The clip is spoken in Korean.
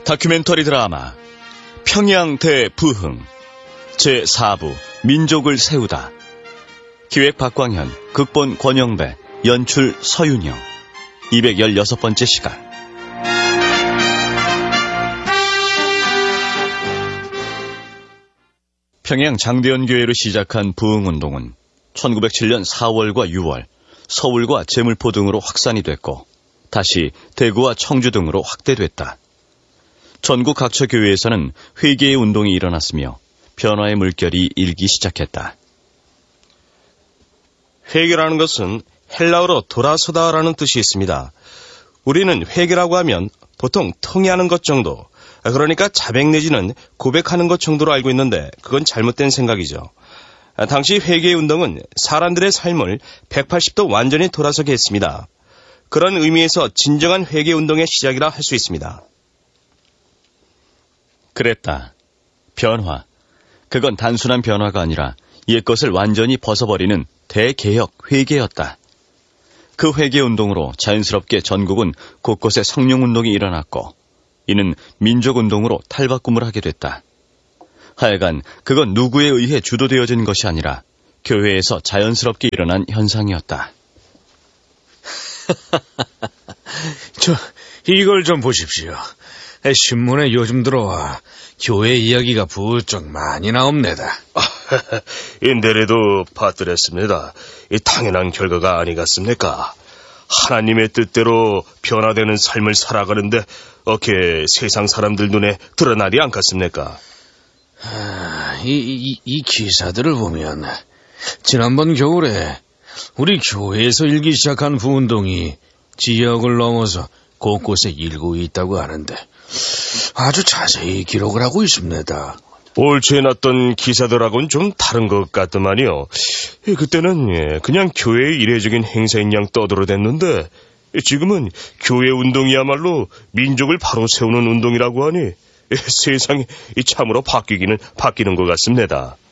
다큐멘터리 드라마 평양 대부흥 제4부 민족을 세우다. 기획 박광현, 극본 권영배, 연출 서윤영. 216번째 시간. 평양 장대연교회로 시작한 부흥운동은 1907년 4월과 6월 서울과 제물포 등으로 확산이 됐고 다시 대구와 청주 등으로 확대됐다. 전국 각처 교회에서는 회개의 운동이 일어났으며 변화의 물결이 일기 시작했다. 회개라는 것은 헬라어로 돌아서다라는 뜻이 있습니다. 우리는 회개라고 하면 보통 통회하는 것 정도, 그러니까 자백 내지는 고백하는 것 정도로 알고 있는데 그건 잘못된 생각이죠. 당시 회개의 운동은 사람들의 삶을 180도 완전히 돌아서게 했습니다. 그런 의미에서 진정한 회개 운동의 시작이라 할 수 있습니다. 그랬다. 변화. 그건 단순한 변화가 아니라 옛것을 완전히 벗어버리는 대개혁 회개였다. 그 회개운동으로 자연스럽게 전국은 곳곳에 성령운동이 일어났고 이는 민족운동으로 탈바꿈을 하게 됐다. 하여간 그건 누구에 의해 주도되어진 것이 아니라 교회에서 자연스럽게 일어난 현상이었다. 이걸 좀 보십시오. 신문에 요즘 들어와 교회 이야기가 부쩍 많이 나옵니다. 내래도 봤더랬습니다. 당연한 결과가 아니겠습니까? 하나님의 뜻대로 변화되는 삶을 살아가는데 어떻게 세상 사람들 눈에 드러나지 않겠습니까? 이 기사들을 보면 지난번 겨울에 우리 교회에서 일기 시작한 부운동이 지역을 넘어서 곳곳에 일고 있다고 하는데 아주 자세히 기록을 하고 있습니다. 올 초에 났던 기사들하고는 좀 다른 것 같더만요. 그때는 그냥 교회의 이례적인 행사인 양 떠들어댔는데 지금은 교회 운동이야말로 민족을 바로 세우는 운동이라고 하니 세상이 참으로 바뀌는 것 같습니다.